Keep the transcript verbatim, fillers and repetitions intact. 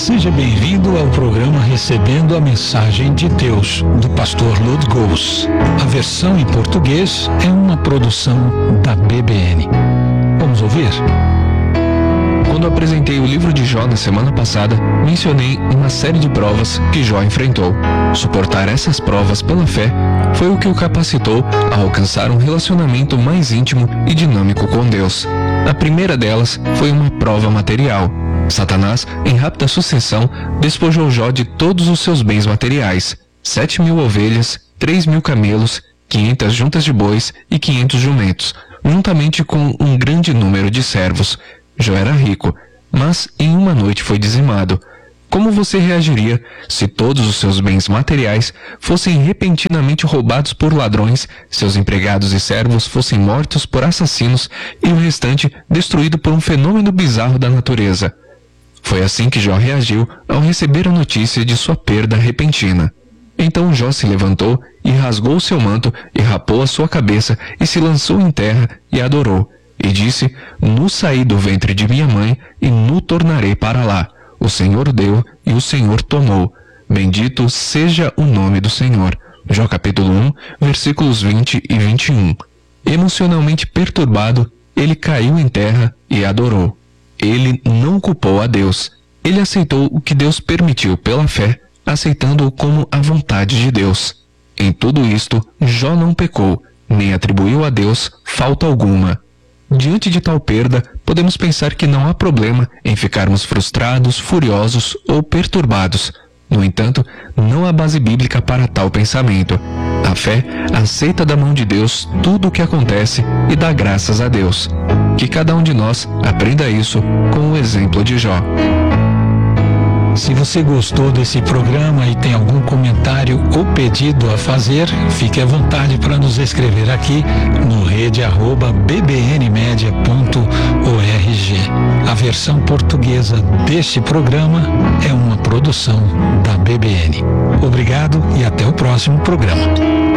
Seja bem-vindo ao programa Recebendo a Mensagem de Deus, do pastor Lud Gous. A versão em português é uma produção da B B N. Vamos ouvir? Quando apresentei o livro de Jó na semana passada, mencionei uma série de provas que Jó enfrentou. Suportar essas provas pela fé foi o que o capacitou a alcançar um relacionamento mais íntimo e dinâmico com Deus. A primeira delas foi uma prova material. Satanás, em rápida sucessão, despojou Jó de todos os seus bens materiais: sete mil ovelhas, três mil camelos, quinhentas juntas de bois e quinhentos jumentos, juntamente com um grande número de servos. Jó era rico, mas em uma noite foi dizimado. Como você reagiria se todos os seus bens materiais fossem repentinamente roubados por ladrões, seus empregados e servos fossem mortos por assassinos e o restante destruído por um fenômeno bizarro da natureza? Foi assim que Jó reagiu ao receber a notícia de sua perda repentina. Então Jó se levantou e rasgou seu manto e rapou a sua cabeça e se lançou em terra e adorou. E disse: Nu saí do ventre de minha mãe e nu tornarei para lá. O Senhor deu e o Senhor tomou. Bendito seja o nome do Senhor. Jó capítulo um, versículos vinte e vinte e um. Emocionalmente perturbado, ele caiu em terra e adorou. Ele não culpou a Deus. Ele aceitou o que Deus permitiu pela fé, aceitando-o como a vontade de Deus. Em tudo isto, Jó não pecou, nem atribuiu a Deus falta alguma. Diante de tal perda, podemos pensar que não há problema em ficarmos frustrados, furiosos ou perturbados. No entanto, não há base bíblica para tal pensamento. A fé aceita da mão de Deus tudo o que acontece e dá graças a Deus. Que cada um de nós aprenda isso com o exemplo de Jó. Se você gostou desse programa e tem algum comentário ou pedido a fazer, fique à vontade para nos escrever aqui no rede arroba b b n media ponto org. A versão portuguesa deste programa é uma produção da B B N. Obrigado e até o próximo programa.